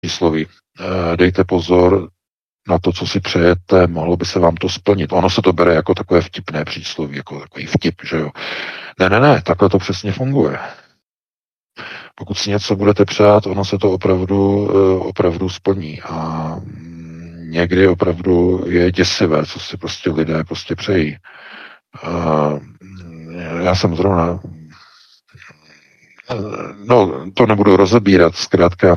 přísloví. Dejte pozor na to, co si přejete, mohlo by se vám to splnit. Ono se to bere jako takové vtipné přísloví, jako takový vtip, že jo. Ne, takhle to přesně funguje. Pokud si něco budete přát, ono se to opravdu splní. A někdy opravdu je děsivé, co si prostě lidé prostě přejí. Já jsem zrovna to nebudu rozebírat, zkrátka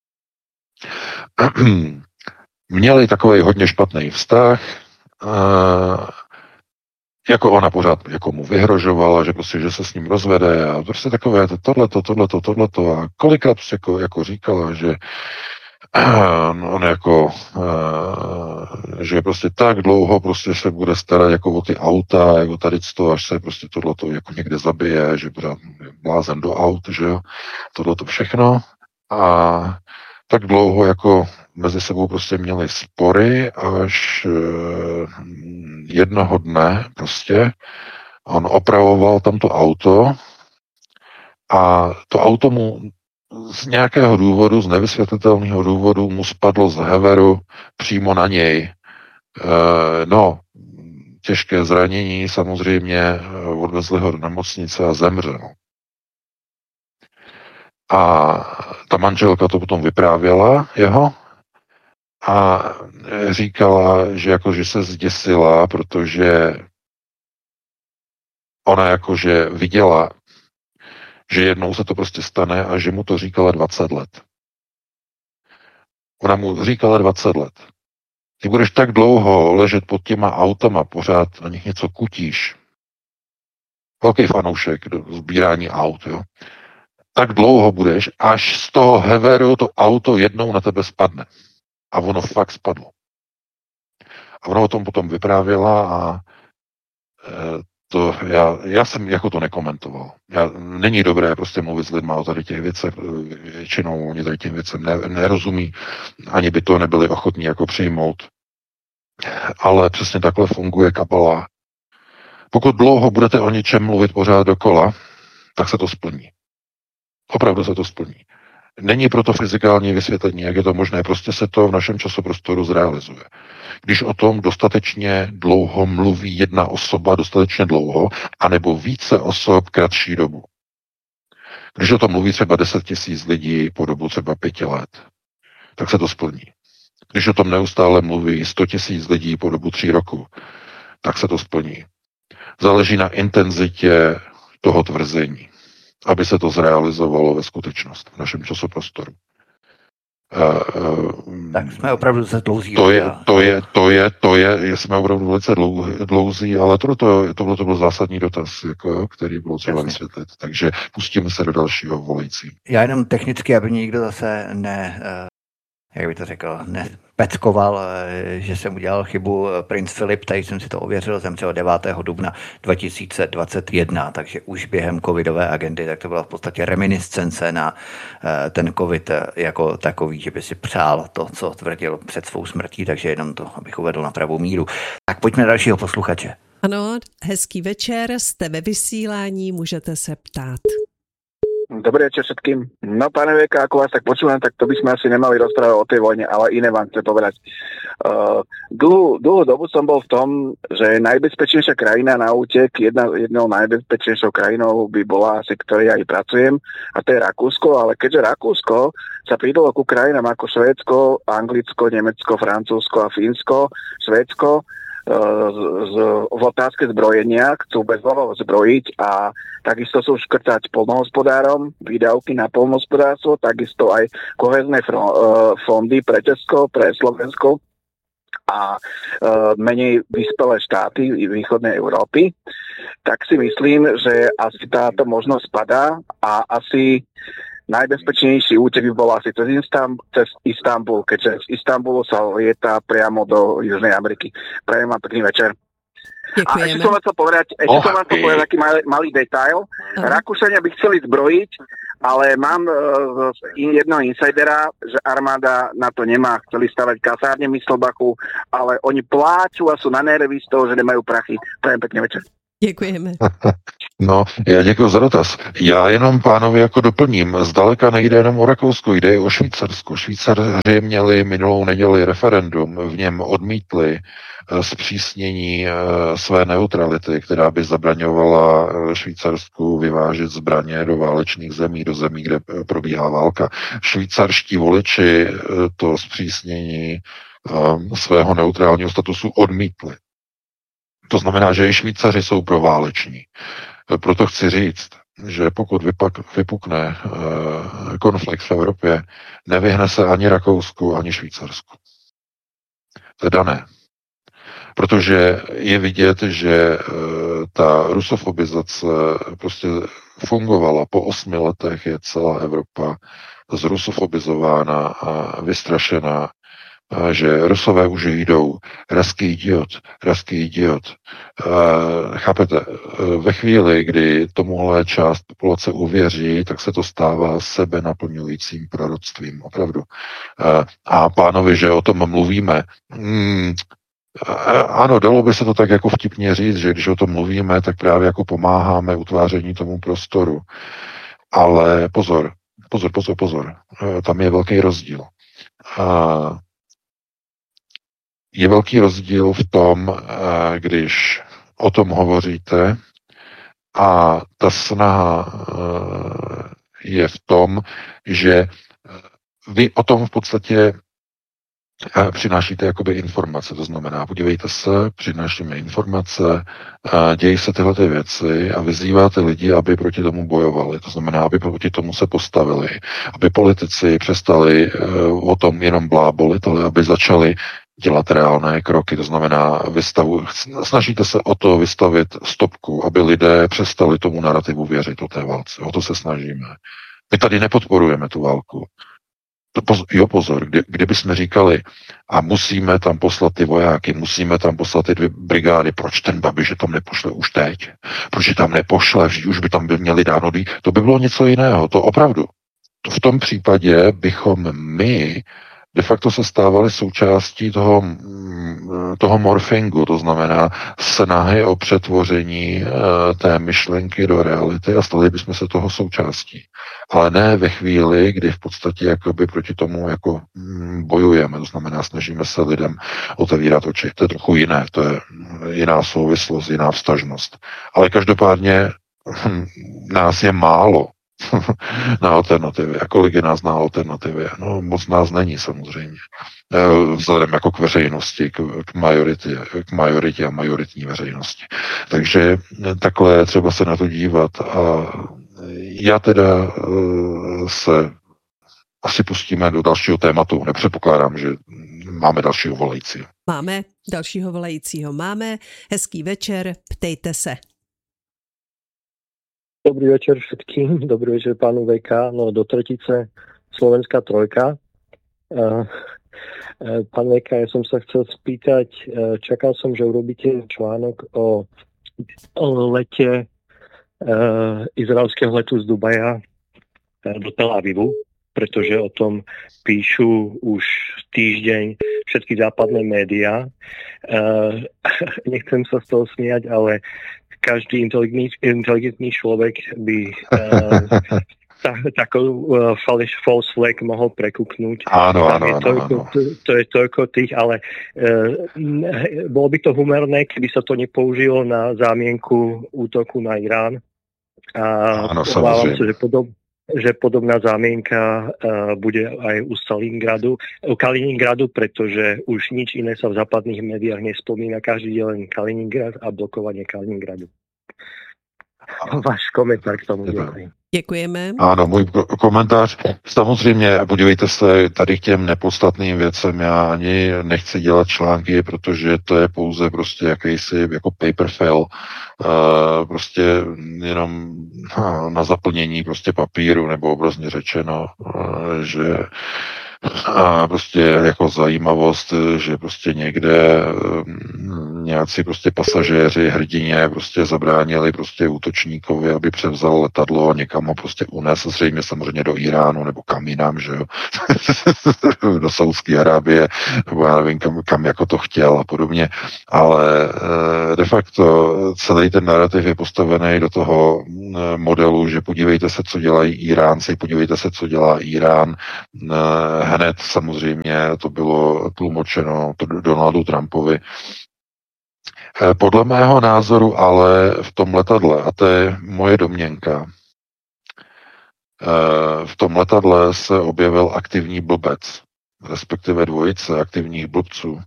měli takový hodně špatný vztah, jako ona pořád jako mu vyhrožovala, že prostě, že se s ním rozvede a prostě takové tohleto a kolikrát prostě jako říkala, že on jako, že prostě tak dlouho prostě se bude starat jako o ty auta, jako tady to, až se prostě tohleto jako někde zabije, že bude blázen do aut, že jo, tohleto všechno a tak dlouho jako mezi sebou prostě měli spory, až jednoho dne prostě on opravoval tamto auto a to auto mu z nějakého důvodu, z nevysvětlitelného důvodu mu spadlo z heveru přímo na něj. Těžké zranění, samozřejmě odvezli ho do nemocnice a zemřel. A ta manželka to potom vyprávěla jeho a říkala, že se zděsila, protože ona jakože viděla, že jednou se to prostě stane a že mu to říkala 20 let. Ona mu říkala 20 let. Ty budeš tak dlouho ležet pod těma autama, pořád na nich něco kutíš. Velký fanoušek do sbírání aut, jo. Tak dlouho budeš, až z toho heveru to auto jednou na tebe spadne. A ono fakt spadlo. A ona o tom potom vyprávěla a já jsem jako to nekomentoval. Není dobré prostě mluvit s lidma o tady těch věcech, většinou oni tady těm věcem nerozumí, ani by to nebyli ochotní jako přijmout. Ale přesně takhle funguje kabala. Pokud dlouho budete o něčem mluvit pořád dokola, tak se to splní. Opravdu se to splní. Není proto fyzikální vysvětlení, jak je to možné, prostě se to v našem časoprostoru zrealizuje. Když o tom dostatečně dlouho mluví jedna osoba dostatečně dlouho, anebo více osob kratší dobu. Když o tom mluví třeba 10 000 lidí po dobu třeba 5 let, tak se to splní. Když o tom neustále mluví 100 000 lidí po dobu 3 roku, tak se to splní. Záleží na intenzitě toho tvrzení, aby se to zrealizovalo ve skutečnost v našem časoprostoru. Tak jsme opravdu se dlouzí. Jsme opravdu velice dlouzí, ale tohle byl zásadní dotaz, který bylo třeba vysvětlit. Takže pustíme se do dalšího volající. Já jenom technicky, aby nikdo zase jak by to řekl, nepeckoval, že jsem udělal chybu. Princ Filip, tady jsem si to ověřil, zemřel 9. dubna 2021, takže už během covidové agendy, tak to byla v podstatě reminiscence na ten covid jako takový, že by si přál to, co tvrdil před svou smrtí, takže jenom to, abych uvedl na pravou míru. Tak pojďme na dalšího posluchače. Ano, hezký večer, jste ve vysílání, můžete se ptát. Dobrý večer všetkým. No, pane Veka, ako vás tak počúvam, tak to by sme asi nemali rozprávať o tej vojne, ale iné vám chcem povedať. Dlhú dobu som bol v tom, že najbezpečnejšia krajina na útek, jednou najbezpečnejšou krajinou by bola asi, ktorej aj pracujem, a to je Rakúsko, ale keďže Rakúsko sa pridalo ku krajinám ako Švédsko, Anglicko, Nemecko, Francúzsko a Fínsko, Švédsko, v otázke zbrojenia, chcú bezhlavo zbrojiť a takisto sú škrtať poľnohospodárom, výdavky na poľnohospodárstvo, takisto aj kohezné fondy pre Česko, pre Slovensko a menej vyspelé štáty východnej Európy, tak si myslím, že asi táto možnosť padá a asi najbezpečnejší útek by bol asi cez Istanbul, keďže z Istanbulu sa lieta priamo do Južnej Ameriky. Prajem vám pekný večer. Děkujeme. A ešte som vám chcel povedať taký malý detail. Rakúšania by chceli zbrojiť, ale mám jedného insidera, že armáda na to nemá. Chceli stavať kasárne v Myslbachu, ale oni pláču a sú na nervy z toho, že nemajú prachy. Prajem pekný večer. Děkujeme. No, já děkuji za dotaz. Já jenom pánovi jako doplním. Zdaleka nejde jenom o Rakousko, jde i o Švýcarsko. Švýcaři měli minulou neděli referendum, v něm odmítli zpřísnění své neutrality, která by zabraňovala Švýcarsku vyvážet zbraně do válečných zemí, do zemí, kde probíhá válka. Švýcarští voliči to zpřísnění svého neutrálního statusu odmítli. To znamená, že i Švýcaři jsou prováleční. Proto chci říct, že pokud vypukne konflikt v Evropě, nevyhne se ani Rakousku, ani Švýcarsku. To je dané. Protože je vidět, že ta rusofobizace prostě fungovala. Po 8 letech je celá Evropa zrusofobizována a vystrašená, že Rusové už jdou. Ruský idiot. Chápete? Ve chvíli, kdy tomuhle část populace uvěří, tak se to stává sebe naplňujícím proroctvím. Opravdu. A pánovi, že o tom mluvíme, ano, dalo by se to tak jako vtipně říct, že když o tom mluvíme, tak právě jako pomáháme utváření tomu prostoru. Ale pozor. Tam je velký rozdíl. Je velký rozdíl v tom, když o tom hovoříte a ta snaha je v tom, že vy o tom v podstatě přinášíte jakoby informace, to znamená, podívejte se, přinášíme informace, dějí se tyhle ty věci a vyzýváte lidi, aby proti tomu bojovali, to znamená, aby proti tomu se postavili, aby politici přestali o tom jenom blábolit, ale aby začali dělat reálné kroky, to znamená, snažíte se o to vystavit stopku, aby lidé přestali tomu narrativu věřit o té válce, o to se snažíme. My tady nepodporujeme tu válku. Pozor, kdybychom říkali, a musíme tam poslat ty vojáky, musíme tam poslat ty 2 brigády, proč ten Babiš je tam nepošle už teď? Proč je tam nepošle, už by tam měli dáno, to by bylo něco jiného, to opravdu. V tom případě bychom my de facto se stávali součástí toho morfingu, to znamená snahy o přetvoření té myšlenky do reality a stali bychom se toho součástí. Ale ne ve chvíli, kdy v podstatě jakoby proti tomu jako bojujeme, to znamená snažíme se lidem otevírat oči. To je trochu jiné, to je jiná souvislost, jiná vztažnost. Ale každopádně nás je málo na alternativě. A kolik je nás na alternativě? No, moc nás není samozřejmě. Vzhledem jako k veřejnosti, k majoritě a majoritní veřejnosti. Takže takhle třeba se na to dívat a já teda se asi pustíme do dalšího tématu. Nepředpokládám, že máme dalšího volajícího. Máme dalšího volajícího. Máme. Hezký večer, ptejte se. Dobrý večer všetkým, dobrý večer pánu VK, no do tretice Slovenská trojka. Pán VK, ja som sa chcel spýtať, čakal som, že urobíte článok o lete izraelského letu z Dubaja do Tel Avivu, pretože o tom píšu už týždeň všetky západné médiá. Nechcem sa z toho smiať, ale každý inteligentný človek by takou false flag mohol prekúknúť. Áno. To je toľko tých, ale bolo by to humorné, keby sa to nepoužilo na zámienku útoku na Irán. Áno, obávam sa, že podobná zámienka bude aj u Kaliningradu, pretože už nič iné sa v západných médiách nespomína. Každý deň len Kaliningrad a blokovanie Kaliningradu. Váš komentár k tomu, děkuji. Děkujeme. Ano, můj komentář. Samozřejmě, podívejte se, tady k těm nepodstatným věcem já ani nechci dělat články, protože to je pouze prostě jakýsi jako paper fail, prostě jenom na zaplnění prostě papíru, nebo obrazně řečeno, že prostě jako zajímavost, že prostě někde nějací prostě pasažéři hrdině prostě zabránili prostě útočníkovi, aby převzal letadlo a někam ho prostě unes, zřejmě samozřejmě do Iránu nebo kam jinam, že jo, do Saúdské Arábie, nebo já nevím kam jako to chtěl a podobně, ale de facto celý ten narrativ je postavený do toho modelu, že podívejte se, co dělají Iránci, podívejte se, co dělá Irán. Hned samozřejmě to bylo tlumočeno Donaldu Trumpovi. Podle mého názoru ale v tom letadle, a to je moje domněnka, v tom letadle se objevil aktivní blbec, respektive dvojice aktivních blbců,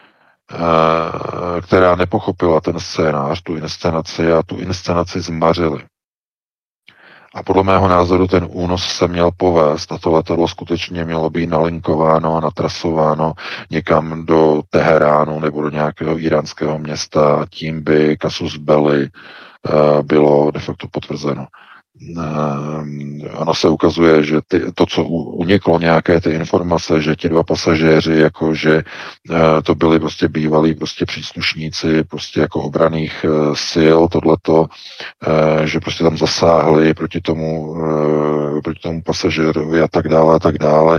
která nepochopila ten scénář, tu inscenaci a tu inscenaci zmařili. A podle mého názoru ten únos se měl povést a to letadlo skutečně mělo být nalinkováno a natrasováno někam do Teheránu nebo do nějakého iránského města a tím by casus belli bylo de facto potvrzeno. Ono se ukazuje, že to, co uniklo, nějaké ty informace, že ti dva pasažéři, jakože to byli prostě bývalí prostě příslušníci prostě jako obranných sil, tohleto, že prostě tam zasáhli proti tomu pasažérovi a tak dále.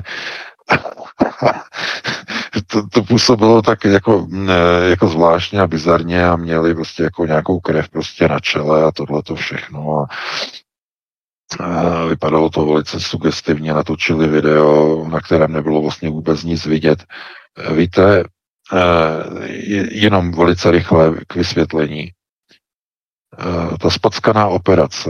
To působilo tak jako zvláštně a bizarně a měli prostě jako nějakou krev prostě na čele a tohleto všechno a vypadalo to velice sugestivně, natočili video, na kterém nebylo vlastně vůbec nic vidět. Víte, jenom velice rychle k vysvětlení. Ta spackaná operace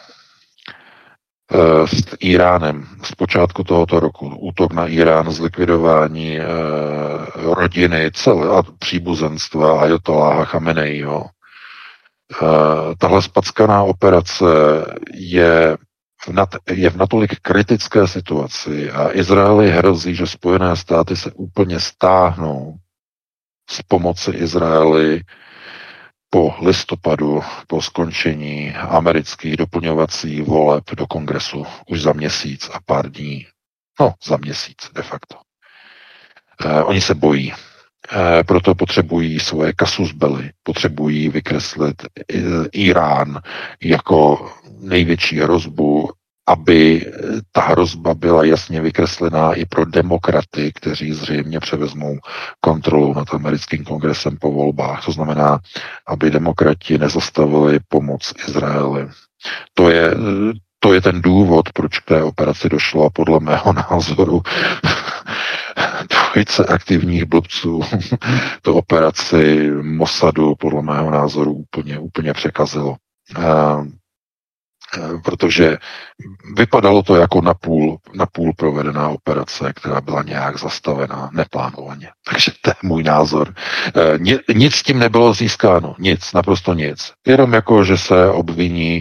s Iránem z počátku tohoto roku, útok na Irán, zlikvidování rodiny, celé příbuzenstva Ajatolláha Chameneiho. Tahle spackaná operace je v natolik kritické situaci a Izraeli hrozí, že Spojené státy se úplně stáhnou z pomoci Izraeli po listopadu, po skončení amerických doplňovacích voleb do kongresu už za měsíc a pár dní. No, za měsíc de facto. Oni se bojí. Proto potřebují svoje casus belli, potřebují vykreslit Irán jako největší hrozbu, aby ta hrozba byla jasně vykreslená i pro demokraty, kteří zřejmě převezmou kontrolu nad americkým kongresem po volbách. To znamená, aby demokrati nezastavili pomoc Izraeli. To je ten důvod, proč k té operaci došlo a podle mého názoru dvojice aktivních blbců to operaci Mossadu podle mého názoru úplně překazilo. Protože vypadalo to jako napůl provedená operace, která byla nějak zastavená neplánovaně. Takže to je můj názor. Nic s tím nebylo získáno. Nic, naprosto nic. Jenom jako, že se obviní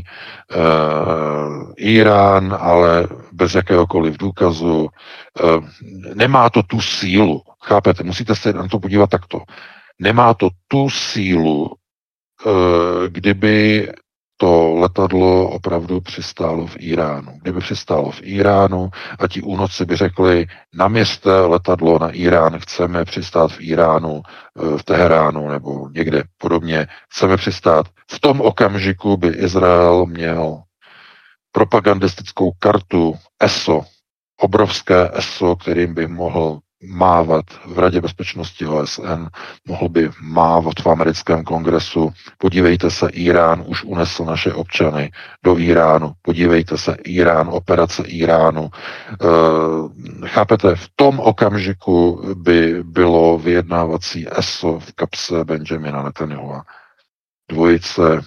Irán, ale bez jakéhokoliv důkazu. Nemá to tu sílu. Chápete? Musíte se na to podívat takto. Nemá to tu sílu, kdyby to letadlo opravdu přistálo v Iránu. Kdyby přistálo v Iránu a ti únosci by řekli, naměřte letadlo na Irán, chceme přistát v Iránu, v Teheránu nebo někde podobně, chceme přistát. V tom okamžiku by Izrael měl propagandistickou kartu ESO, obrovské ESO, kterým by mohl mávat v Radě bezpečnosti OSN, mohl by mávat v americkém kongresu. Podívejte se, Irán už unesl naše občany do Iránu. Podívejte se, Irán, operace Iránu. Chápete, v tom okamžiku by bylo vyjednávací ESO v kapse Benjamina Netanyahua. Dvojice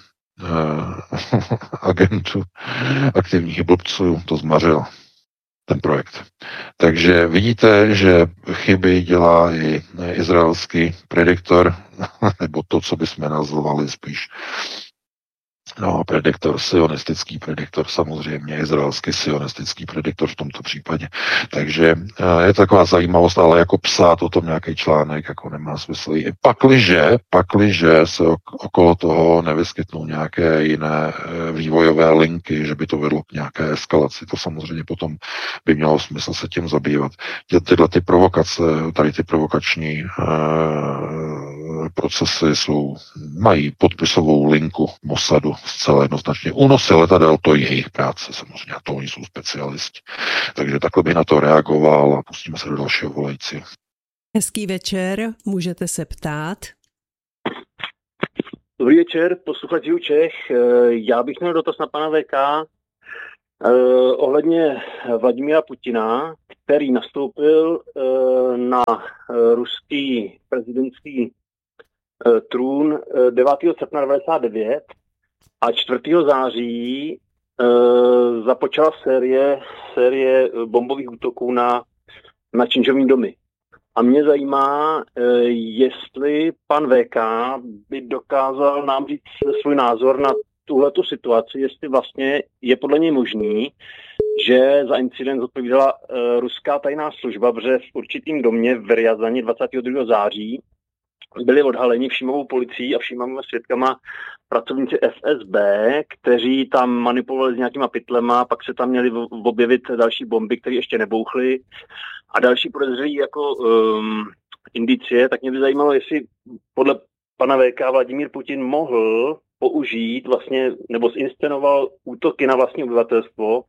agentů, aktivních blbců to zmařil. Ten projekt. Takže vidíte, že chyby dělá i izraelský prediktor, nebo to, co bychom nazvali spíš prediktor, sionistický prediktor, samozřejmě, izraelský sionistický prediktor v tomto případě. Takže je to taková zajímavost, ale jako psát o tom nějaký článek, jako nemá smysl. Pakliže se okolo toho nevyskytnou nějaké jiné vývojové linky, že by to vedlo k nějaké eskalaci, to samozřejmě potom by mělo smysl se tím zabývat. Tyhle ty provokace, tady ty provokační procesy mají podpisovou linku Mossadu zcela jednoznačně. Únosy letadel, to je jejich práce samozřejmě, a to oni jsou specialisti. Takže takhle bych na to reagoval a pustíme se do dalšího volajícího. Hezký večer, můžete se ptát. Dobrý večer, posluchač Jihu Čech. Já bych měl dotaz na pana VK ohledně Vladimíra Putina, který nastoupil na ruský prezidentský trůn 9. srpna 1999 a 4. září započala série bombových útoků na činžovní domy. A mě zajímá, jestli pan VK by dokázal nám říct svůj názor na tuhletu situaci, jestli vlastně je podle něj možný, že za incident odpovídala ruská tajná služba, protože v určitým domě v Rjazaně 22. září byli odhaleni všímavou policií a všímavými svědkama pracovníci FSB, kteří tam manipulovali s nějakýma pytlema, pak se tam měli objevit další bomby, které ještě nebouchly a další podezřelí jako indicie, tak mě by zajímalo, jestli podle pana VK Vladimír Putin mohl použít vlastně, nebo zinscenoval útoky na vlastní obyvatelstvo,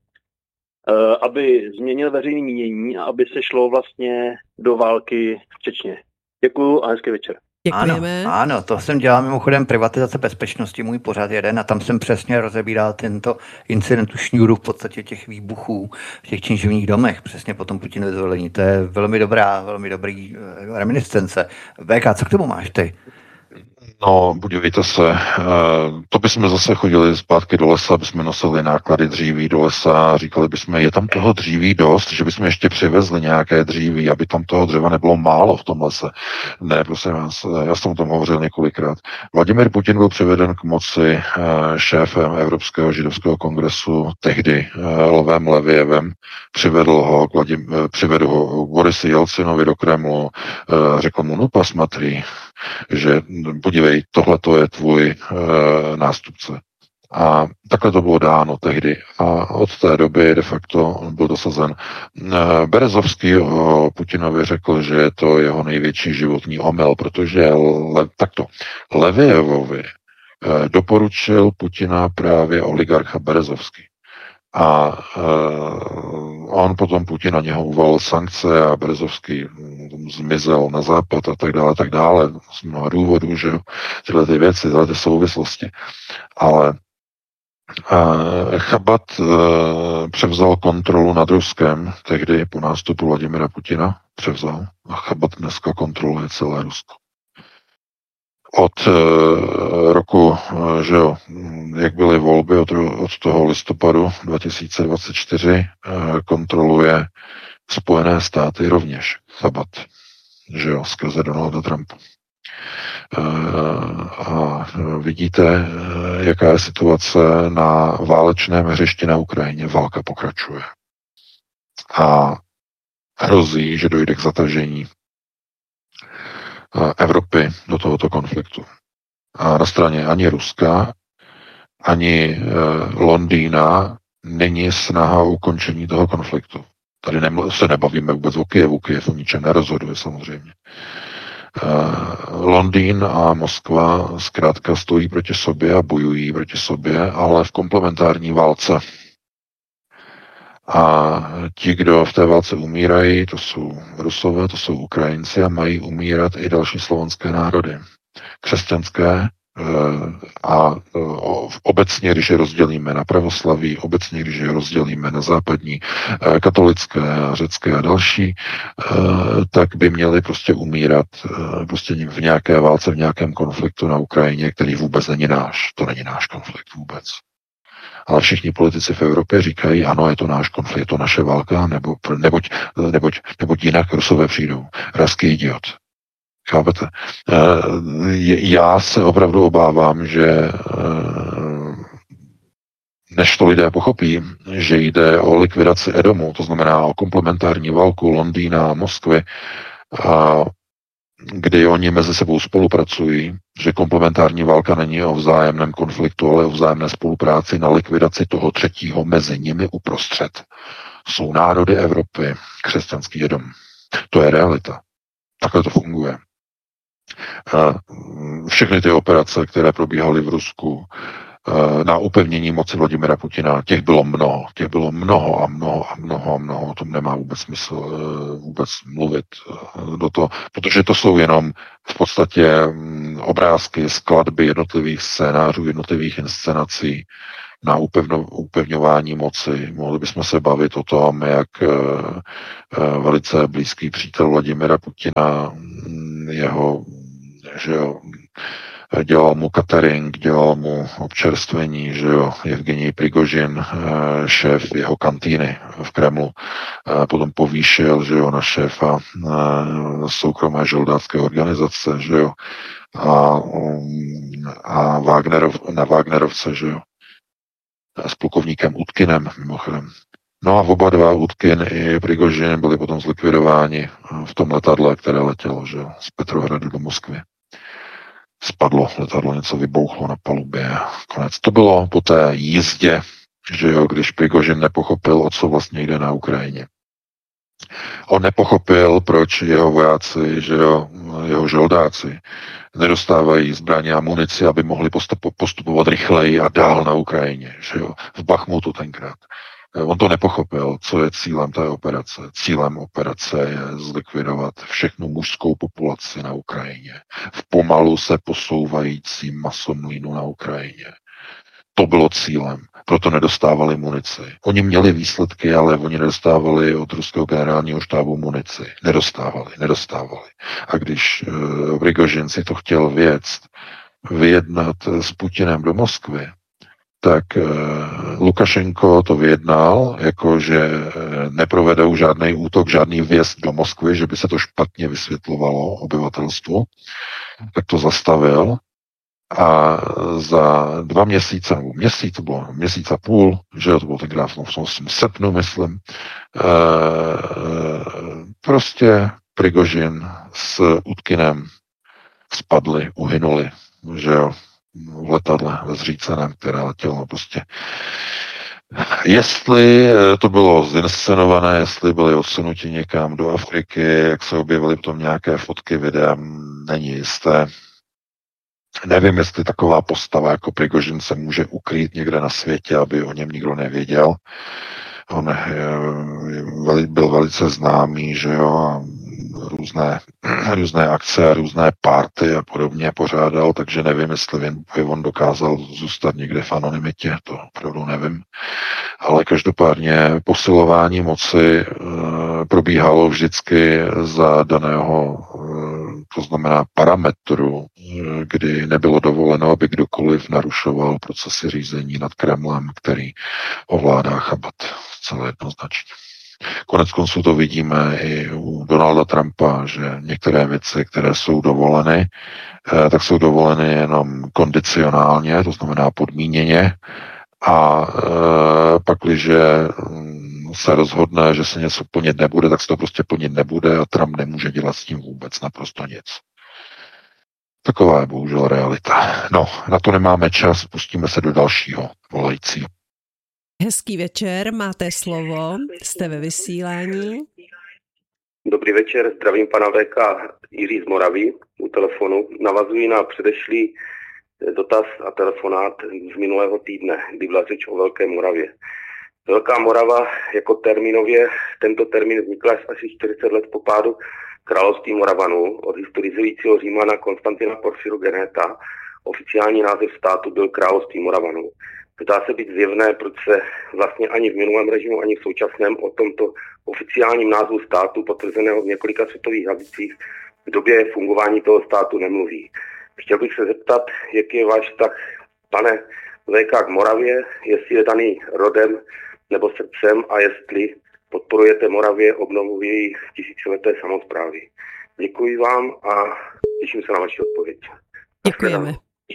aby změnil veřejné mínění a aby se šlo vlastně do války v Čečně. Děkuju a hezký večer. Děkujeme. Ano, to jsem dělal mimochodem privatizace bezpečnosti, můj pořad jeden, a tam jsem přesně rozebíral tento incident, tu šňůru v podstatě těch výbuchů v těch činžovních domech, přesně po tom Putinově zvolení. To je velmi dobrý reminiscence. VK, co k tomu máš ty? No, podívejte se, to bychom zase chodili zpátky do lesa, bychom nosili náklady dříví do lesa a říkali bychom, je tam toho dříví dost, že bychom ještě přivezli nějaké dříví, aby tam toho dřeva nebylo málo v tom lese. Ne, prosím vás, já jsem o tom hovořil několikrát. Vladimír Putin byl přiveden k moci šéfem Evropského židovského kongresu, tehdy Lvem Levievem, přivedl ho Borisi Jelcinovi do Kremlu, řekl mu, no pasmatri, že podívej, tohle to je tvůj nástupce. A takhle to bylo dáno tehdy. A od té doby de facto byl dosazen. Berezovský o Putinovi řekl, že je to jeho největší životní omyl, protože Levievovi doporučil Putina právě oligarcha Berezovský. A on potom Putin na něho uvalil sankce a Berezovský zmizel na západ a tak dále, z mnoha důvodů, že tyhle ty věci, tyhle ty souvislosti. Ale Chabad převzal kontrolu nad Ruskem, tehdy po nástupu Vladimira Putina převzal a Chabad dneska kontroluje celé Rusko. Od roku, že jo, jak byly volby od toho listopadu 2024, kontroluje Spojené státy rovněž Chabad, že jo, skrze Donalda Trumpa. A vidíte, jaká je situace na válečném hřišti na Ukrajině. Válka pokračuje. A hrozí, že dojde k zatažení Evropy do tohoto konfliktu. A na straně ani Ruska, ani Londýna není snaha o ukončení toho konfliktu. Tady se nebavíme vůbec o Kyjevu, Kyjev o ničem nerozhoduje samozřejmě. Londýn a Moskva zkrátka stojí proti sobě a bojují proti sobě, ale v komplementární válce. A ti, kdo v té válce umírají, to jsou Rusové, to jsou Ukrajinci a mají umírat i další slovanské národy. Křesťanské a obecně, když je rozdělíme na pravoslaví, obecně, když je rozdělíme na západní, katolické, řecké a další, tak by měli prostě umírat prostě v nějaké válce, v nějakém konfliktu na Ukrajině, který vůbec není náš. To není náš konflikt vůbec. Ale všichni politici v Evropě říkají, ano, je to náš konflikt, je to naše válka, neboť jinak Rusové přijdou. Ruský idiot. Chápete? Já se opravdu obávám, že než to lidé pochopí, že jde o likvidaci Edomu, to znamená o komplementární válku Londýna a Moskvy, kdy oni mezi sebou spolupracují, že komplementární válka není o vzájemném konfliktu, ale o vzájemné spolupráci na likvidaci toho třetího mezi nimi uprostřed. Jsou národy Evropy, křesťanský Edom. To je realita. Takhle to funguje. Všechny ty operace, které probíhaly v Rusku na upevnění moci Vladimira Putina, těch bylo mnoho, o tom nemá vůbec smysl vůbec mluvit do toho, protože to jsou jenom v podstatě obrázky, skladby jednotlivých scénářů, jednotlivých inscenací na upevňování moci. Mohli bychom se bavit o tom, jak velice blízký přítel Vladimira Putina, dělal mu catering, dělal mu občerstvení, Evgenij Prigožin, šéf jeho kantýny v Kremlu, potom povýšil, na šéfa soukromé žoldácké organizace, a na Wagnerovce, s plukovníkem Utkinem, mimochodem. No a oba dva, Utkin i Prigožin, byli potom zlikvidováni v tom letadle, které letělo, z Petrohradu do Moskvy. Spadlo letadlo, něco vybouchlo na palubě. Konec. To bylo po té jízdě, když Prigožin nepochopil, o co vlastně jde na Ukrajině. On nepochopil, proč jeho vojáci, jeho žoldáci nedostávají zbraně a munici, aby mohli postupovat rychleji a dál na Ukrajině. V Bachmutu tenkrát. On to nepochopil, co je cílem té operace. Cílem operace je zlikvidovat všechnu mužskou populaci na Ukrajině. V pomalu se posouvající masomlínu na Ukrajině. To bylo cílem, proto nedostávali munici. Oni měli výsledky, ale oni nedostávali od ruského generálního štábu munici. Nedostávali. A když Prigožin si to chtěl vyjednat s Putinem do Moskvy, tak Lukašenko to vyjednal, že neprovedou žádný útok, žádný vjezd do Moskvy, že by se to špatně vysvětlovalo obyvatelstvu, tak to zastavil a za 2 měsíce, nebo měsíc a půl, to bylo tenkrát v srpnu, myslím, prostě Prigožin s Utkinem spadli, uhynuli, v letadle ve zříceném, které letělo prostě. Jestli to bylo zinscenované, jestli byli odsunuti někam do Afriky, jak se objevily potom nějaké fotky, videa, není jisté. Nevím, jestli taková postava jako Prigožin se může ukrýt někde na světě, aby o něm nikdo nevěděl. On byl velice známý, a různé akce, různé party a podobně pořádal, takže nevím, jestli on dokázal zůstat někde v anonymitě, to opravdu nevím. Ale každopádně posilování moci probíhalo vždycky za daného, to znamená parametru, kdy nebylo dovoleno, aby kdokoliv narušoval procesy řízení nad Kremlem, který ovládá Chabat celé jednoznačně. Konec konců to vidíme i u Donalda Trumpa, že některé věci, které jsou dovoleny, tak jsou dovoleny jenom kondicionálně, to znamená podmíněně, a pak, když se rozhodne, že se něco plnit nebude, tak se to prostě plnit nebude a Trump nemůže dělat s tím vůbec naprosto nic. Taková je bohužel realita. No, na to nemáme čas, pustíme se do dalšího volajícího. Hezký večer, máte slovo, jste ve vysílání. Dobrý večer, zdravím pana VK Jiří z Moravy u telefonu. Navazuji na předešlý dotaz a telefonát z minulého týdne, kdy byla řeč o Velké Moravě. Velká Morava jako termínově, tento termín vznikl asi 40 let po pádu království Moravanů od historizujícího Římana Konstantina Porfirogeneta. Oficiální název státu byl království Moravanů. Zdá se být zjevné, proč se vlastně ani v minulém režimu, ani v současném o tomto oficiálním názvu státu, potvrzeného v několika světových jazycích, v době fungování toho státu nemluví. Chtěl bych se zeptat, jaký je váš vztah, pane VK, k Moravě, jestli je daný rodem nebo srdcem a jestli podporujete Moravě obnovu její tisícileté samosprávy. Děkuji vám a těším se na vaši odpověď. Děkujeme.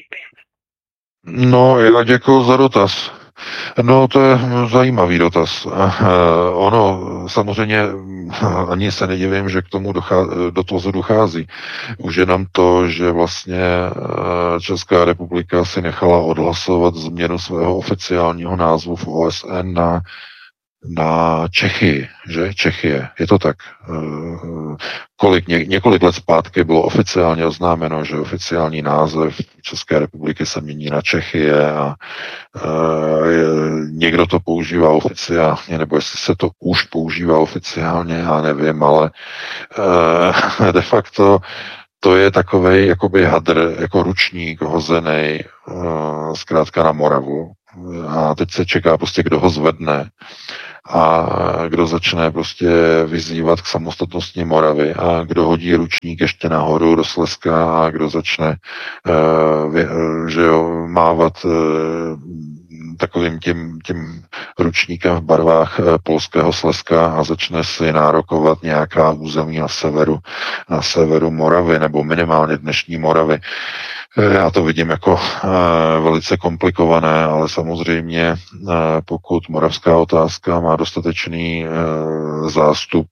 No, já děkuji za dotaz. No, to je zajímavý dotaz. Ono, samozřejmě, ani se nedivím, že k tomu do toho dochází. Už jenom to, že vlastně Česká republika si nechala odhlasovat změnu svého oficiálního názvu v OSN na na Čechy, že? Čechie, je to tak. Několik let zpátky bylo oficiálně oznámeno, že oficiální název České republiky se mění na Čechie a někdo to používá oficiálně, nebo jestli se to už používá oficiálně, já nevím, ale de facto to je takovej jakoby hadr, jako ručník hozený zkrátka na Moravu. A teď se čeká prostě, kdo ho zvedne a kdo začne prostě vyzývat k samostatnosti Moravy a kdo hodí ručník ještě nahoru do Slezska a kdo začne že jo, mávat takovým tím ručníkem v barvách polského Slezska a začne si nárokovat nějaká území na severu Moravy nebo minimálně dnešní Moravy. Já to vidím jako velice komplikované, ale samozřejmě pokud moravská otázka má dostatečný zástup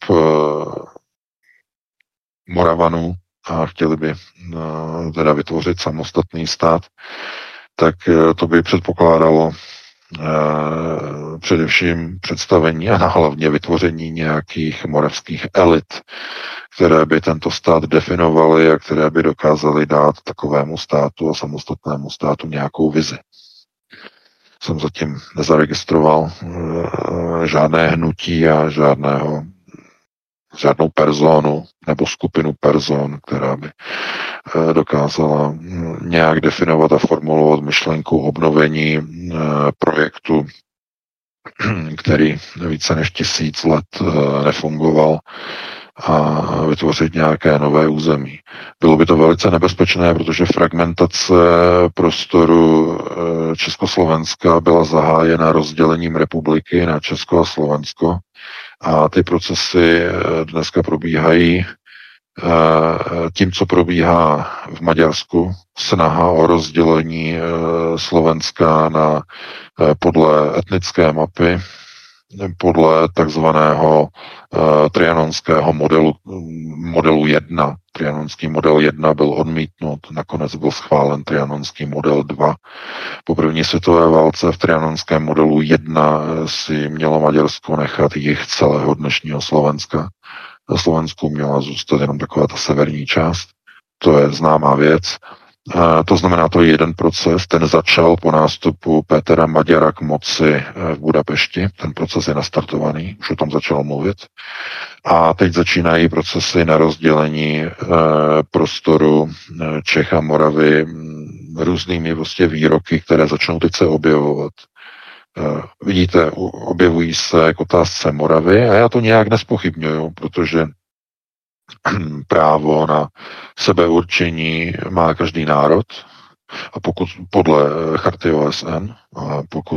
Moravanů a chtěli by teda vytvořit samostatný stát, tak to by předpokládalo především představení a hlavně vytvoření nějakých moravských elit, které by tento stát definovaly a které by dokázaly dát takovému státu a samostatnému státu nějakou vizi. Jsem zatím nezaregistroval žádné hnutí a žádnou personu nebo skupinu person, která by dokázala nějak definovat a formulovat myšlenku obnovení projektu, který více než 1000 let nefungoval, a vytvořit nějaké nové území. Bylo by to velice nebezpečné, protože fragmentace prostoru Československa byla zahájena rozdělením republiky na Česko a Slovensko a ty procesy dneska probíhají tím, co probíhá v Maďarsku, snaha o rozdělení Slovenska podle etnické mapy, podle takzvaného trianonského modelu 1. Trianonský model 1 byl odmítnut, nakonec byl schválen trianonský model 2. Po první světové válce v trianonském modelu 1 si mělo Maďarsko nechat jih celého dnešního Slovenska. Na Slovensku měla zůstat jenom taková ta severní část. To je známá věc. To znamená, to je jeden proces, ten začal po nástupu Petra Maďara k moci v Budapešti, ten proces je nastartovaný, už o tom začalo mluvit. A teď začínají procesy na rozdělení prostoru Čech a Moravy různými vlastně výroky, které začnou teď se objevovat. Vidíte, objevují se k otázce Moravy a já to nějak nespochybňuju, protože právo na sebeurčení má každý národ a pokud podle Charty OSN, a pokud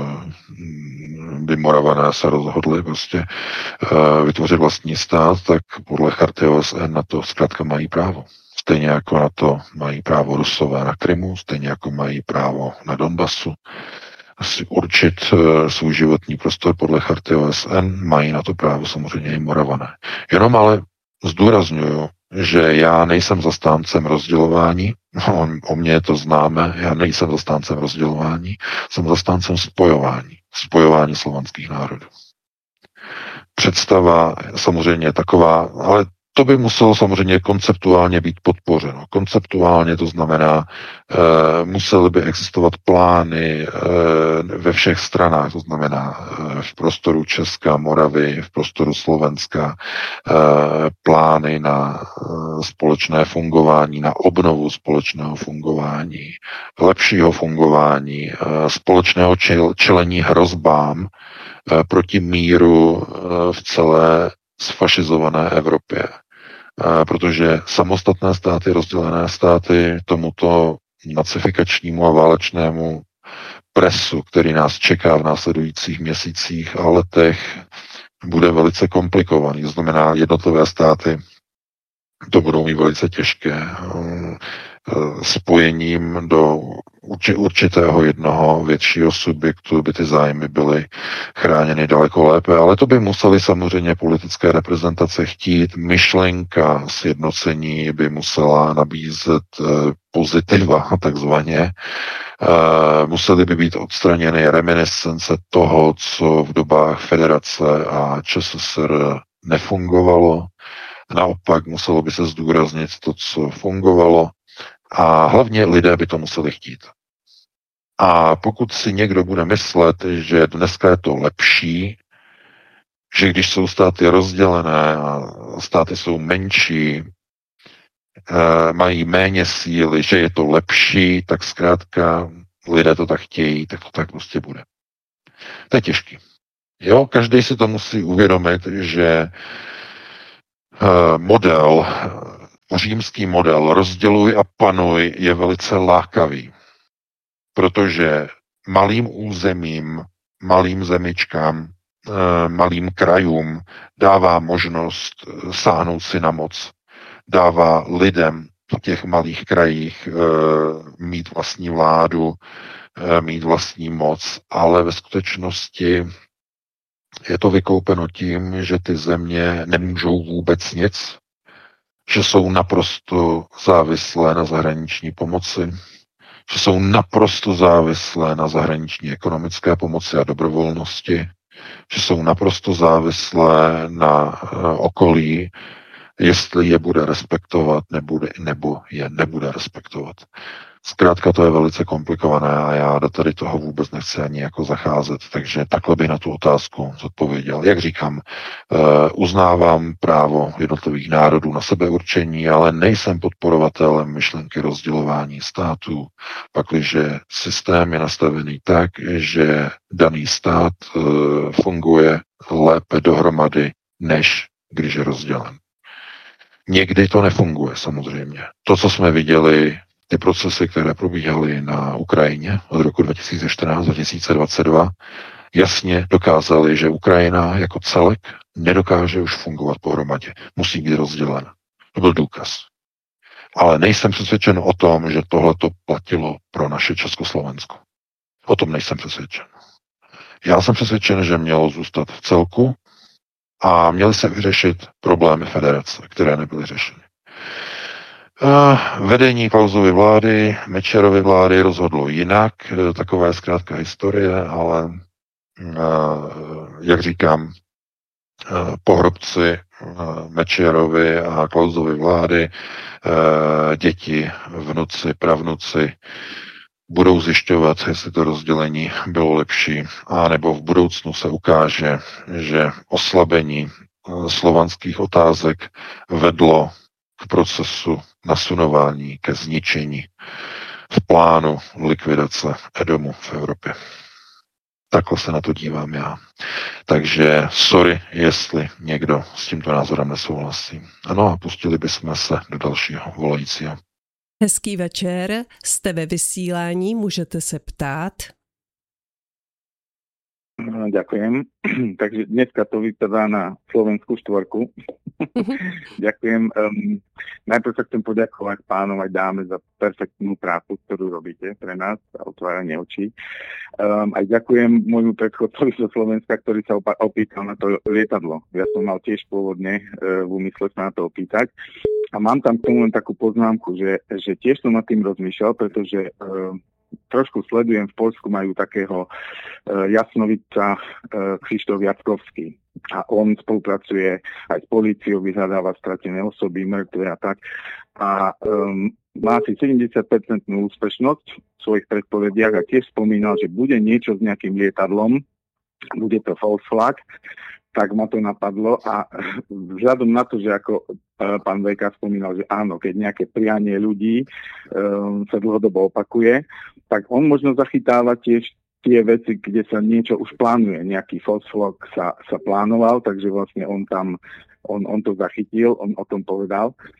by Moravané se rozhodli prostě vytvořit vlastní stát, tak podle Charty OSN na to zkrátka mají právo. Stejně jako na to mají právo Rusové na Krymu, stejně jako mají právo na Donbasu. Si určit svůj životní prostor podle Charty OSN, mají na to právo samozřejmě i Moravané. Jenom ale zdůrazňuju, že já nejsem zastáncem rozdělování, o mně je to známé, já nejsem zastáncem rozdělování, jsem zastáncem spojování slovanských národů. Představa samozřejmě taková, ale to by muselo samozřejmě konceptuálně být podpořeno. Konceptuálně to znamená, musely by existovat plány ve všech stranách, to znamená v prostoru Česka, Moravy, v prostoru Slovenska, plány na společné fungování, na obnovu společného fungování, lepšího fungování, společného čelení hrozbám proti míru v celé sfašizované Evropě. Protože samostatné státy, rozdělené státy tomuto nacifikačnímu a válečnému presu, který nás čeká v následujících měsících a letech, bude velice komplikovaný. To znamená, jednotlivé státy to budou mít velice těžké spojením do určitého jednoho většího subjektu by ty zájmy byly chráněny daleko lépe, ale to by museli samozřejmě politické reprezentace chtít. Myšlenka sjednocení by musela nabízet pozitiva, takzvaně. Musely by být odstraněny reminiscence toho, co v dobách federace a ČSSR nefungovalo. Naopak muselo by se zdůraznit to, co fungovalo, a hlavně lidé by to museli chtít. A pokud si někdo bude myslet, že dneska je to lepší, že když jsou státy rozdělené a státy jsou menší, mají méně síly, že je to lepší, tak zkrátka lidé to tak chtějí, tak to tak prostě bude. To je těžký. Jo, každý si to musí uvědomit, že římský model rozděluj a panuj je velice lákavý, protože malým územím, malým zemičkám, malým krajům dává možnost sáhnout si na moc, dává lidem v těch malých krajích mít vlastní vládu, mít vlastní moc, ale ve skutečnosti je to vykoupeno tím, že ty země nemůžou vůbec nic, že jsou naprosto závislé na zahraniční pomoci, že jsou naprosto závislé na zahraniční ekonomické pomoci a dobrovolnosti, že jsou naprosto závislé na okolí, jestli je bude respektovat nebo je nebude respektovat. Zkrátka to je velice komplikované a já do tady toho vůbec nechci ani jako zacházet, takže takhle bych na tu otázku zodpověděl. Jak říkám, uznávám právo jednotlivých národů na sebeurčení, ale nejsem podporovatelem myšlenky rozdělování států, pakliže systém je nastavený tak, že daný stát funguje lépe dohromady, než když je rozdělen. Někdy to nefunguje samozřejmě. To, co jsme viděli, ty procesy, které probíhaly na Ukrajině od roku 2014-2022, jasně dokázaly, že Ukrajina jako celek nedokáže už fungovat pohromadě. Musí být rozdělena. To byl důkaz. Ale nejsem přesvědčen o tom, že tohle to platilo pro naše Československo. O tom nejsem přesvědčen. Já jsem přesvědčen, že mělo zůstat v celku a měly se vyřešit problémy federace, které nebyly řešeny. Vedení Klausovy vlády, Mečiarovy vlády rozhodlo jinak, taková je zkrátka historie, ale jak říkám, pohrobci Mečiarovy a Klausovy vlády, děti, vnuci, pravnuci budou zjišťovat, jestli to rozdělení bylo lepší, a nebo v budoucnu se ukáže, že oslabení slovanských otázek vedlo k procesu nasunování, ke zničení v plánu likvidace Edomu v Evropě. Takhle se na to dívám já. Takže sorry, jestli někdo s tímto názorem nesouhlasí. Ano, a pustili bychom se do dalšího volajícího. Hezký večer, jste ve vysílání, můžete se ptát. Ďakujem. Takže dneska to vypadá na Slovenskú štvorku. Ďakujem. Najprv sa chcem poďakovať pánom aj dáme za perfektnú prácu, ktorú robíte pre nás a otváranie očí. Aj ďakujem môjmu predchodcovi zo Slovenska, ktorý sa opýtal na to lietadlo. Ja som mal tiež pôvodne v úmysle sa na to opýtať. A mám tam k tomu len takú poznámku, že tiež som nad tým rozmýšľal, pretože trošku sledujem, v Poľsku majú takého jasnovidca Krzysztof Jackovský. A on spolupracuje aj s políciou, vyhľadáva stratené osoby, mŕtve a tak. A má asi 70% úspešnosť v svojich predpovediach a tiež spomínal, že bude niečo s nejakým lietadlom, bude to false flag, tak ma to napadlo a vzhľadom na to, že ako pán VK spomínal, že áno, keď nejaké prianie ľudí sa dlhodobo opakuje, tak on možno zachytáva tiež tie veci, kde sa niečo už plánuje. Nejaký false flag sa plánoval, takže vlastne on to zachytil, on o tom povedal.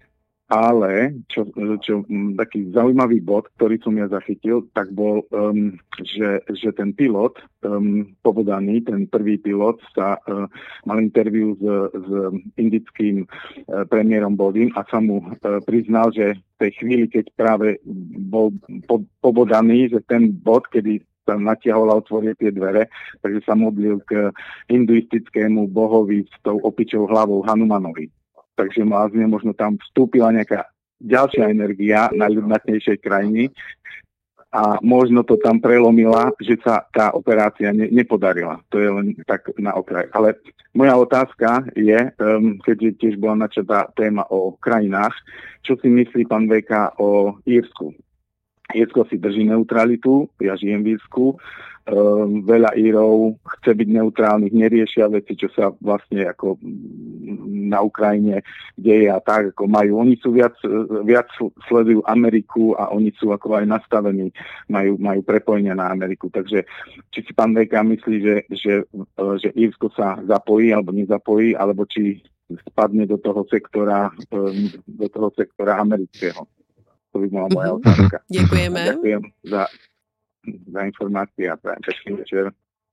Ale čo taký zaujímavý bod, ktorý som ja zachytil, tak bol, že ten pilot povodaný, ten prvý pilot mal interview s indickým premiérom Bodym a sa mu priznal, že v tej chvíli, keď práve bol povodaný, že ten bod, kedy sa natiahol a otvoril tie dvere, takže sa modlil k hinduistickému bohovi s tou opičou hlavou Hanumanovi. Takže možno tam vstúpila nejaká ďalšia energia najľudnatnejšej krajiny a možno to tam prelomila, že sa tá operácia nepodarila. To je len tak na okraj. Ale moja otázka je, keďže tiež bola načatá téma o krajinách, čo si myslí pán VK o Írsku? Írsko si drží neutralitu, ja žijem v Írsku, veľa Írov chce byť neutrálnych, neriešia veci, čo sa vlastne ako na Ukrajine deje a tak, ako majú. Oni sú viac sledujú Ameriku a oni sú ako aj nastavení, majú prepojenia na Ameriku. Takže či si pán VK myslí, že Írsko sa zapojí alebo nezapojí, alebo či spadne do toho sektora amerického. To by bola moja otázka. Děkujeme. Ďakujem za informaci a pekný večer.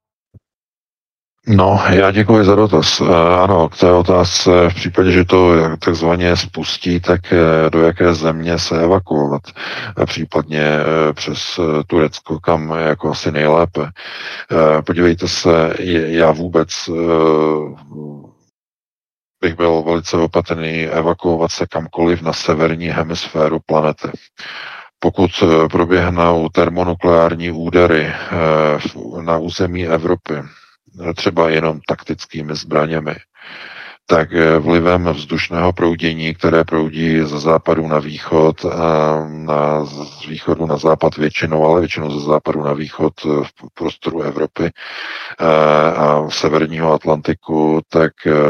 No, já děkuji za dotaz. Ano, k té otázce, v případě, že to takzvaně spustí, tak do jaké země se evakuovat? Případně přes Turecko, kam jako asi nejlépe. Podívejte se, já vůbec bych byl velice opatrný evakuovat se kamkoliv na severní hemisféru planety. Pokud proběhnou termonukleární údery na území Evropy, třeba jenom taktickými zbraněmi, tak vlivem vzdušného proudění, které proudí ze západu na východ, z východu na západ většinou, ale většinou ze západu na východ v prostoru Evropy a severního Atlantiku, tak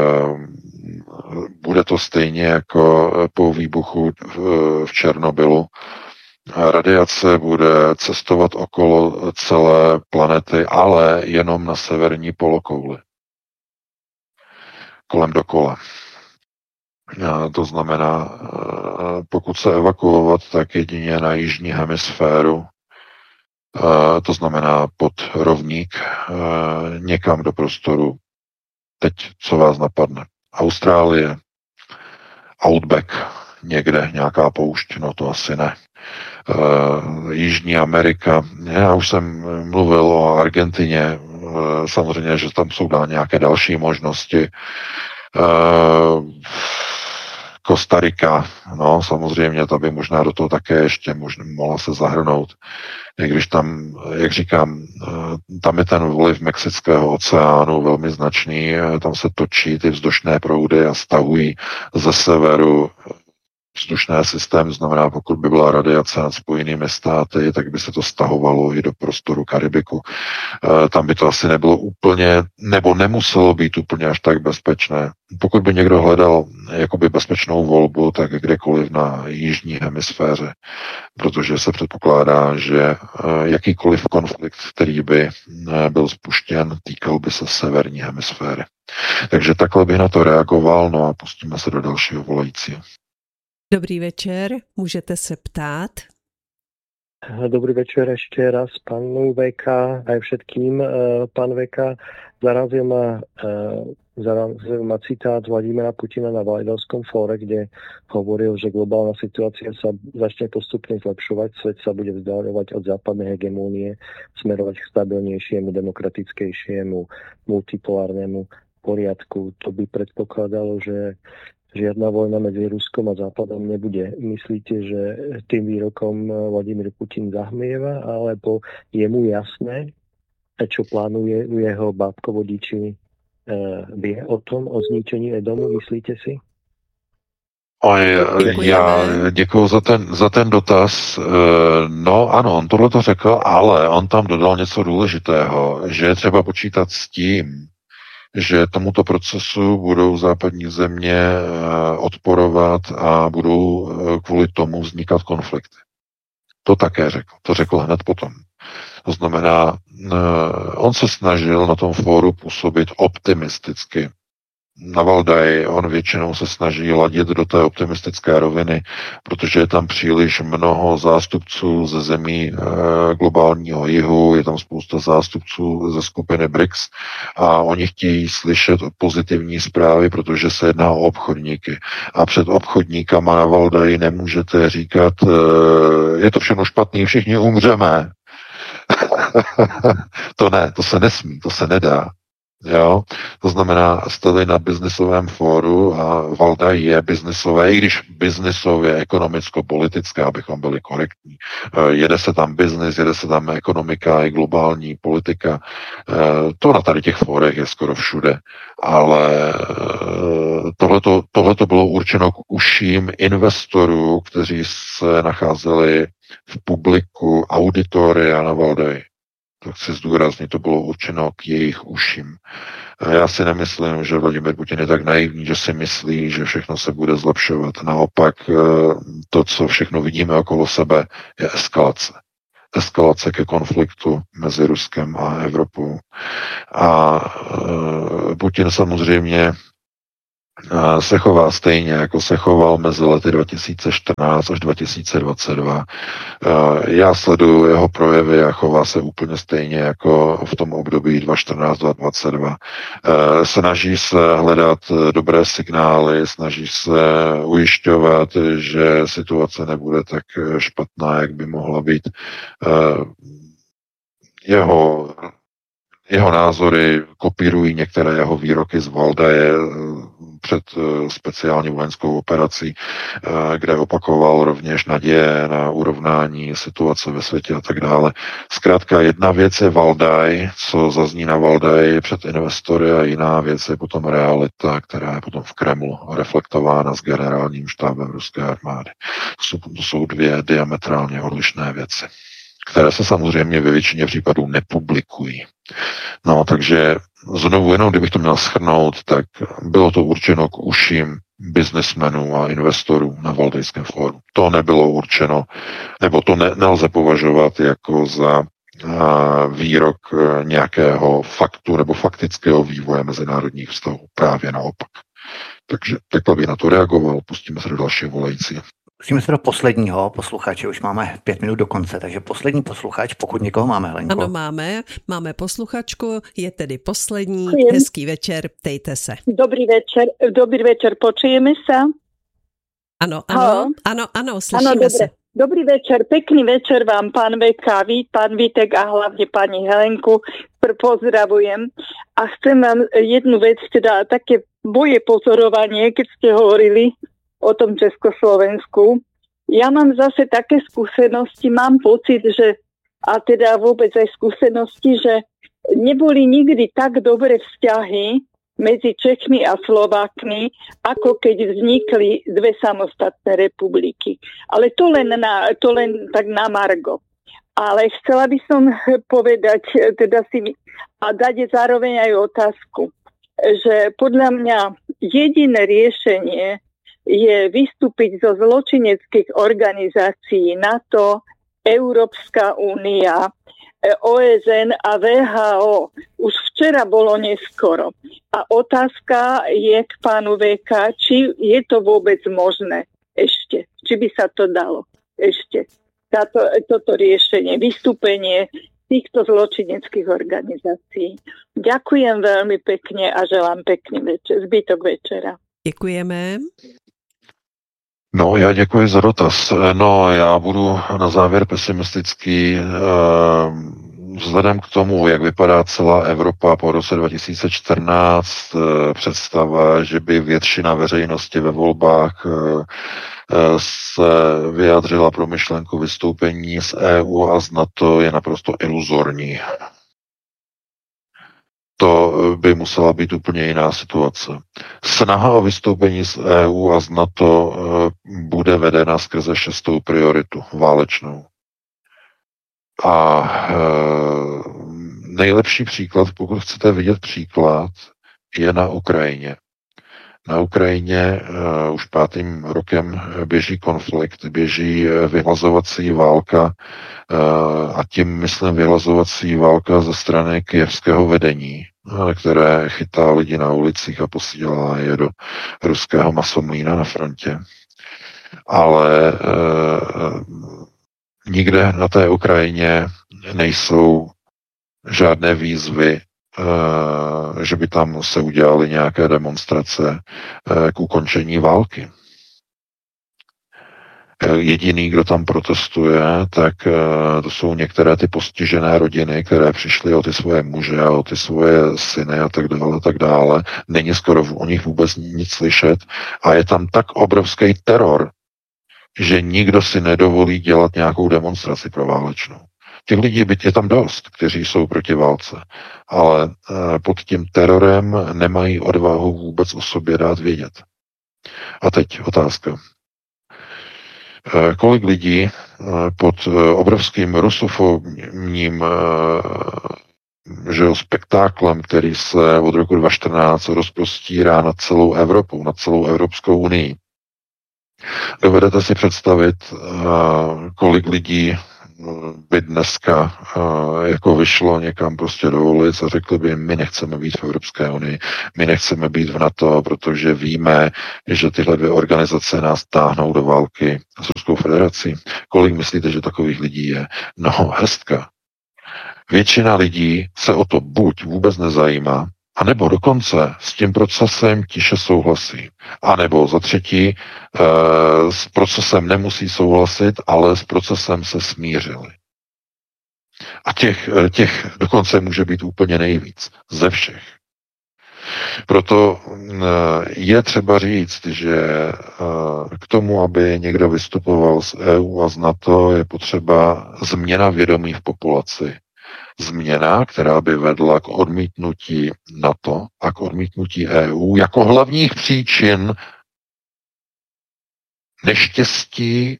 bude to stejně jako po výbuchu v Černobylu. Radiace bude cestovat okolo celé planety, ale jenom na severní polokouli. Kolem dokola. To znamená, pokud se evakuovat, tak jedině na jižní hemisféru, to znamená pod rovník, někam do prostoru. Teď, co vás napadne? Austrálie, Outback, někde nějaká poušť, no to asi ne. Jižní Amerika, já už jsem mluvil o Argentině, samozřejmě, že tam jsou nějaké další možnosti. Kostarika, no samozřejmě, ta by možná do toho také ještě mohla se zahrnout. I když tam, jak říkám, tam je ten vliv Mexického oceánu velmi značný, tam se točí ty vzdušné proudy a stahují ze severu vzdušné systém, znamená, pokud by byla radiace nad Spojenými státy, tak by se to stahovalo i do prostoru Karibiku. Tam by to asi nebylo úplně, nebo nemuselo být úplně až tak bezpečné. Pokud by někdo hledal jakoby bezpečnou volbu, tak kdekoliv na jižní hemisféře, protože se předpokládá, že jakýkoliv konflikt, který by byl spuštěn, týkal by se severní hemisféry. Takže takhle bych na to reagoval, no a pustíme se do dalšího volajícího. Dobrý večer, můžete se ptát. Dobrý večer ešte raz pánu VK aj všetkým. Pán VK, zarazil ma citát Vladimira Putina na Valajdovskom fóre, kde hovoril, že globálna situácia sa začne postupne zlepšovať, svet sa bude vzdialovať od západnej hegemónie, smerovať k stabilnejšiemu, demokratickejšiemu, multipolárnemu poriadku. To by predpokladalo, že žiadna vojna medzi Ruskom a Západom nebude. Myslíte, že tým výrokom Vladimír Putin zahmieva, alebo je mu jasné, čo plánuje jeho bábkovodiči? Vie o tom, o zničení Edomu, myslíte si? Já děkuji za ten dotaz. No ano, on tohle to řekl, ale on tam dodal něco důležitého, že je třeba počítat s tím, že tomuto procesu budou západní země odporovat a budou kvůli tomu vznikat konflikty. To také řekl. To řekl hned potom. To znamená, on se snažil na tom fóru působit optimisticky. na Valdaj, on většinou se snaží ladit do té optimistické roviny, protože je tam příliš mnoho zástupců ze zemí globálního jihu, je tam spousta zástupců ze skupiny BRICS a oni chtějí slyšet pozitivní zprávy, protože se jedná o obchodníky. A před obchodníkama na Valdaji nemůžete říkat, je to všechno špatný, všichni umřeme. To ne, to se nesmí, to se nedá. Jo? To znamená, jste na biznisovém fóru a Valdaj je biznisové, i když biznisově, ekonomicko-politické, abychom byli korektní. Jede se tam biznis, jede se tam ekonomika i globální politika. To na tady těch fórech je skoro všude. Ale tohleto bylo určeno k uším investorů, kteří se nacházeli v publiku auditoria na Valdaji. To chci zdůraznit, to bylo určeno k jejich uším. Já si nemyslím, že Vladimír Putin je tak naivní, že si myslí, že všechno se bude zlepšovat. Naopak to, co všechno vidíme okolo sebe, je eskalace. Eskalace ke konfliktu mezi Ruskem a Evropou. A Putin samozřejmě se chová stejně, jako se choval mezi lety 2014 až 2022. Já sleduju jeho projevy a chová se úplně stejně jako v tom období 2014-2022. Snaží se hledat dobré signály, snaží se ujišťovat, že situace nebude tak špatná, jak by mohla být. Jeho názory kopírují některé jeho výroky z Valdaje před speciální vojenskou operací, kde opakoval rovněž naděje na urovnání situace ve světě a tak dále. Zkrátka jedna věc je Valdaj, co zazní na Valdaji před investory, a jiná věc je potom realita, která je potom v Kremlu reflektována s generálním štábem ruské armády. To jsou dvě diametrálně odlišné věci, které se samozřejmě ve většině případů nepublikují. No, takže znovu jenom, kdybych to měl shrnout, tak bylo to určeno k uším biznesmenů a investorů na Valdajském fóru. To nebylo určeno, nebo to nelze považovat jako za výrok nějakého faktu nebo faktického vývoje mezinárodních vztahů. Právě naopak. Takže takhle bych na to reagoval. Pustíme se do dalšího volající. Pustíme se do posledního posluchače, už máme 5 minut do konce, takže poslední posluchač, pokud někoho máme, Helenko. Ano, máme posluchačku, je tedy poslední. Ďakujem. Hezký večer, ptejte se. Dobrý večer, počujeme sa? Ano, slyšíme se. Dobrý večer, pekný večer vám, pán VK, pán Vítek a hlavne pani Helenku pozdravujem. A chcem vám jednu vec, teda také moje pozorovanie, keď ste hovorili o tom Československu. Ja mám zase také skúsenosti, mám pocit, že, a teda vôbec aj skúsenosti, že neboli nikdy tak dobré vzťahy medzi Čechmi a Slovákmi, ako keď vznikli dve samostatné republiky. Ale to len tak na margo. Ale chcela by som povedať, teda a dať zároveň aj otázku, že podľa mňa jediné riešenie je vystúpiť zo zločineckých organizácií NATO, Európska únia, OSN a VHO. Už včera bolo neskoro. A otázka je k pánu VK, či je to vôbec možné ešte. Či by sa to dalo ešte. Toto riešenie, vystúpenie týchto zločineckých organizácií. Ďakujem veľmi pekne a želám pekný večer, zbytok večera. Děkujeme. No, já děkuji za dotaz. No, já budu na závěr pesimistický. Vzhledem k tomu, jak vypadá celá Evropa po roce 2014, představa, že by většina veřejnosti ve volbách se vyjádřila pro myšlenku vystoupení z EU a z NATO, je naprosto iluzorní. To by musela být úplně jiná situace. Snaha o vystoupení z EU a z NATO bude vedena skrze 6. prioritu, válečnou. A nejlepší příklad, pokud chcete vidět příklad, je na Ukrajině. Na Ukrajině už 5. rokem běží konflikt, běží vyhlazovací válka a tím myslím vyhlazovací válka ze strany kyjevského vedení které chytá lidi na ulicích a posílá je do ruského masomlýna na frontě. Ale nikde na té Ukrajině nejsou žádné výzvy, že by tam se udělaly nějaké demonstrace k ukončení války. Jediný, kdo tam protestuje, tak to jsou některé ty postižené rodiny, které přišly o ty svoje muže a o ty svoje syny a tak dále. Není skoro o nich vůbec nic slyšet a je tam tak obrovský teror, že nikdo si nedovolí dělat nějakou demonstraci pro válečnou. Těch lidí je tam dost, kteří jsou proti válce, ale pod tím terorem nemají odvahu vůbec o sobě dát vědět. A teď otázka. Kolik lidí pod obrovským rusofobním spektáklem, který se od roku 2014 rozprostírá nad celou Evropu, nad celou Evropskou unii. Dovedete si představit, kolik lidí by dneska jako vyšlo někam prostě do ulic a řekli by, my nechceme být v Evropské unii, my nechceme být v NATO, protože víme, že tyhle dvě organizace nás táhnou do války s Ruskou federací. Kolik myslíte, že takových lidí je? No, hrstka. Většina lidí se o to buď vůbec nezajímá, anebo dokonce s tím procesem tiše souhlasí. A nebo za třetí, s procesem nemusí souhlasit, ale s procesem se smířili. A těch dokonce může být úplně nejvíc ze všech. Proto je třeba říct, že k tomu, aby někdo vystupoval z EU a z NATO, je potřeba změna vědomí v populaci. Změna, která by vedla k odmítnutí NATO a k odmítnutí EU jako hlavních příčin neštěstí,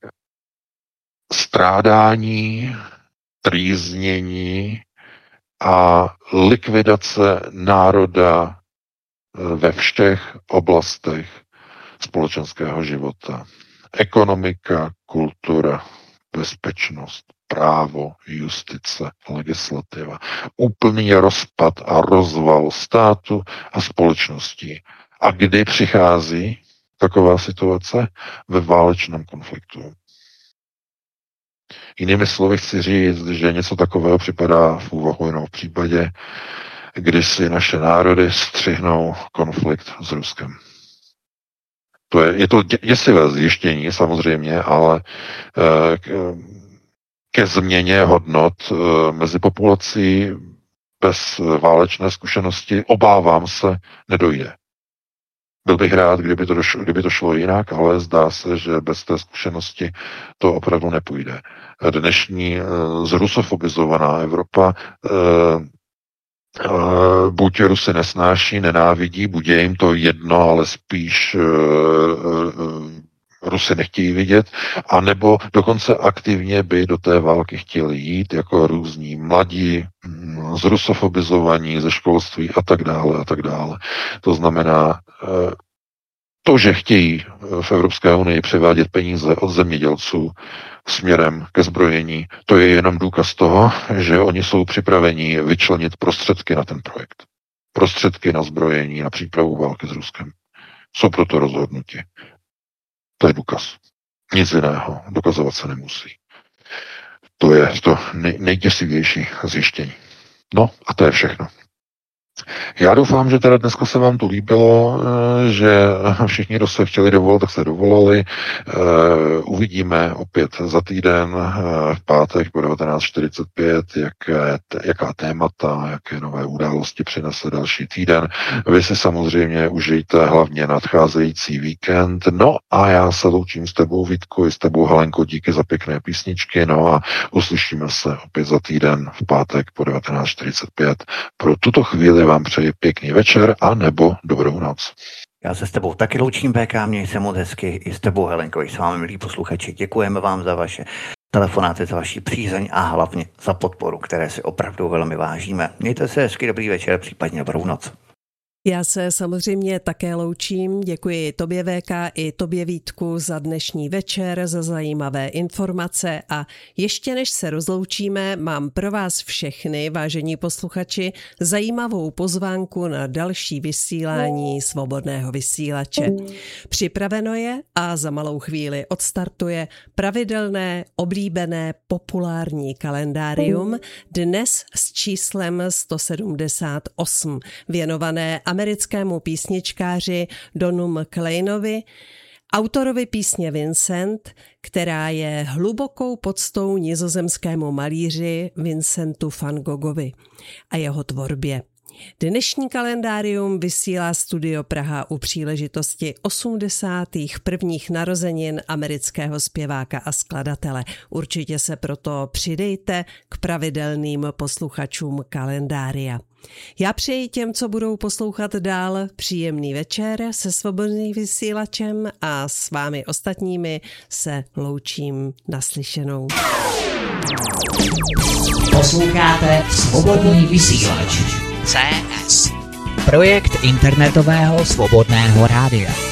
strádání, trýznění a likvidace národa ve všech oblastech společenského života. Ekonomika, kultura, bezpečnost, právo, justice, legislativa. Úplný rozpad a rozval státu a společnosti. A kdy přichází taková situace? Ve válečném konfliktu. Jinými slovy chci říct, že něco takového připadá v úvahu jenom v případě, kdy si naše národy střihnou konflikt s Ruskem. Je to děsivé zjištění samozřejmě, ale ke změně hodnot mezi populací bez válečné zkušenosti, obávám se, nedojde. Byl bych rád, kdyby to šlo jinak, ale zdá se, že bez té zkušenosti to opravdu nepůjde. Dnešní zrusofobizovaná Evropa buď Rusy nesnáší, nenávidí, buď je jim to jedno, ale spíš Rusy nechtějí vidět, anebo dokonce aktivně by do té války chtěli jít jako různí mladí, zrusofobizovaní ze školství a tak dále a tak dále. To znamená, to, že chtějí v Evropské unii převádět peníze od zemědělců směrem ke zbrojení, to je jenom důkaz toho, že oni jsou připraveni vyčlenit prostředky na ten projekt. Prostředky na zbrojení, na přípravu války s Ruskem. Jsou proto rozhodnutí. To je důkaz. Nic jiného dokazovat se nemusí. To je to nejděsivější zjištění. No a to je všechno. Já doufám, že teda dneska se vám to líbilo, že všichni, kdo se chtěli dovolit, tak se dovolali. Uvidíme opět za týden v pátek po 19:45, jaká témata, jaké nové události přinese další týden. Vy si samozřejmě užijte hlavně nadcházející víkend. No a já se loučím s tebou, Vítku, i s tebou, Helenko, díky za pěkné písničky. No a uslyšíme se opět za týden v pátek po 19:45. Pro tuto chvíli vám přeji pěkný večer a nebo dobrou noc. Já se s tebou taky loučím, PK, měj se moc hezky, i s tebou, Helenko, i s vámi, milí posluchači. Děkujeme vám za vaše telefonáty, za vaši přízeň a hlavně za podporu, které si opravdu velmi vážíme. Mějte se hezky, dobrý večer, případně dobrou noc. Já se samozřejmě také loučím. Děkuji tobě, VK, i tobě, Vítku, za dnešní večer, za zajímavé informace a ještě než se rozloučíme, mám pro vás všechny, vážení posluchači, zajímavou pozvánku na další vysílání Svobodného vysílače. Připraveno je a za malou chvíli odstartuje pravidelné, oblíbené, populární kalendárium, dnes s číslem 178, věnované americkému písničkáři Donu McLeanovi, autorovi písně Vincent, která je hlubokou poctou nizozemskému malíři Vincentu van Goghovi a jeho tvorbě. Dnešní kalendárium vysílá Studio Praha u příležitosti 81. narozenin amerického zpěváka a skladatele. Určitě se proto přidejte k pravidelným posluchačům kalendária. Já přeji těm, co budou poslouchat dál, příjemný večer se Svobodným vysílačem a s vámi ostatními se loučím naslyšenou. Posloucháte Svobodný vysílač CS, projekt internetového svobodného rádia.